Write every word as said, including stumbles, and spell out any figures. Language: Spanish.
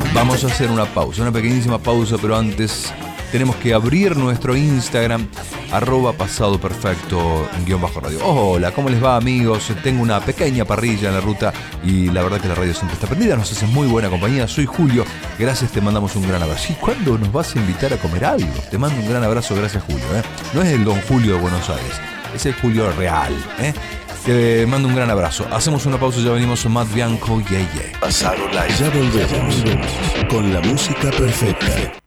Vamos a hacer una pausa, una pequeñísima pausa, pero antes tenemos que abrir nuestro Instagram, arroba pasado perfecto, guión bajo radio. Hola, ¿cómo les va, amigos? Tengo una pequeña parrilla en la ruta y la verdad que la radio siempre está prendida, nos hace muy buena compañía. Soy Julio, gracias, te mandamos un gran abrazo. ¿Y cuándo nos vas a invitar a comer algo? Te mando un gran abrazo, gracias, Julio, ¿eh? No es el Don Julio de Buenos Aires, es el Julio real, ¿eh? Te mando un gran abrazo. Hacemos una pausa, ya venimos con Matt Bianco, yeah, yeah. Pasado Live. Ya volvemos con la música perfecta.